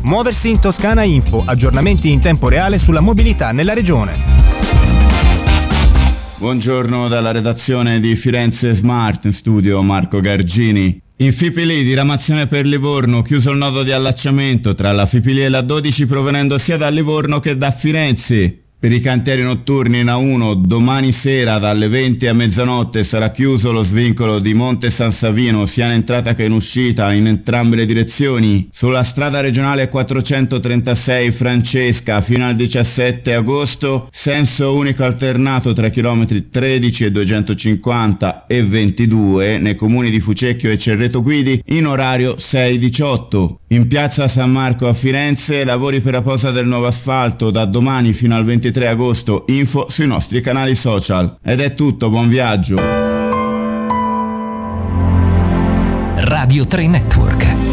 Muoversi in Toscana Info, aggiornamenti in tempo reale sulla mobilità nella regione. Buongiorno dalla redazione di Firenze Smart, in studio Marco Gargini. In Fipili, diramazione per Livorno, chiuso il nodo di allacciamento tra la Fipili e la 12 provenendo sia da Livorno che da Firenze. Per i cantieri notturni in A1 domani sera dalle 20 a mezzanotte sarà chiuso lo svincolo di Monte San Savino sia in entrata che in uscita in entrambe le direzioni. Sulla strada regionale 436 Francesca fino al 17 agosto, senso unico alternato tra chilometri 13 e 250 e 22 nei comuni di Fucecchio e Cerreto Guidi in orario 6-18. In piazza San Marco a Firenze, lavori per la posa del nuovo asfalto da domani fino al 23 agosto, info sui nostri canali social. Ed è tutto, buon viaggio. Radio 3 Network.